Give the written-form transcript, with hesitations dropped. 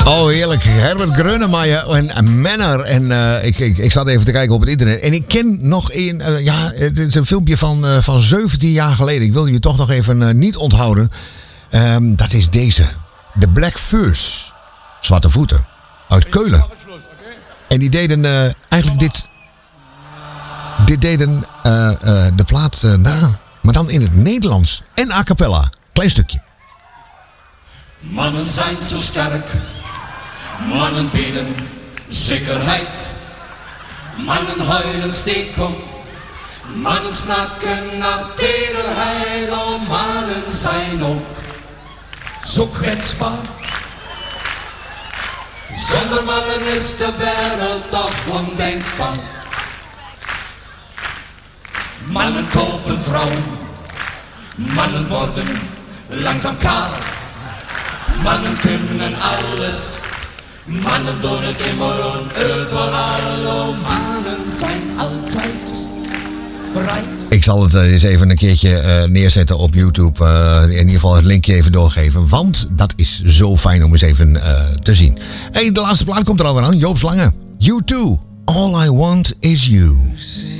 Oh, heerlijk. Herbert Grönemeyer en Manner. En ik zat even te kijken op het internet. En ik ken nog een... het is een filmpje van 17 jaar geleden. Ik wil je toch nog even niet onthouden. Dat is deze. De Black Furs. Zwarte voeten. Uit Keulen. En die deden eigenlijk dit... Dit deden de plaat na. Maar dan in het Nederlands. En a cappella. Klein stukje. Mannen zijn zo sterk. Mannen bieden zekerheid. Mannen huilen stekom. Mannen snakken naar tederheid. Oh, mannen zijn ook zo kwetsbaar. Zonder mannen is de wereld toch ondenkbaar. Mannen kopen vrouwen. Mannen worden langzaam kaal. Mannen kunnen alles. Mannen doen het immer en overal. Oh, mannen zijn altijd bereid. Ik zal het eens even een keertje neerzetten op YouTube. In ieder geval het linkje even doorgeven. Want dat is zo fijn om eens even te zien. Hey, de laatste plaat komt er alweer aan. Joop Slangen. You too. All I want is you.